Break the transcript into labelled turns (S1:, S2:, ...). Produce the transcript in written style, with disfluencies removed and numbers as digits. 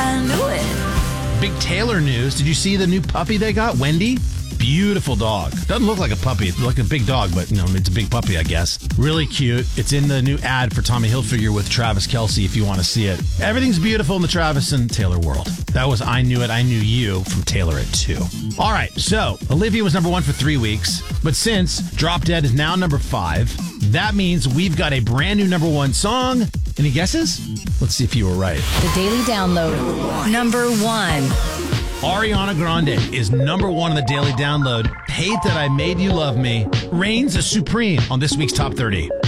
S1: I knew it.
S2: Big Taylor news. Did you see the new puppy they got? Wendy? Beautiful dog. Doesn't look like a puppy. It's like a big dog, but it's a big puppy, I guess. Really cute. It's in the new ad for Tommy Hilfiger with Travis Kelce if you want to see it. Everything's beautiful in the Travis and Taylor world. That was I Knew It, I Knew You from Taylor at 2. All right, so Olivia was number 1 for 3 weeks, but since Drop Dead is now number 5, that means we've got a brand new number 1 song. Any guesses? Let's see if you were right.
S3: The Daily Download. Number 1.
S2: Ariana Grande is number 1 on the Daily Download. Hate That I Made You Love Me reigns supreme on this week's Top 30.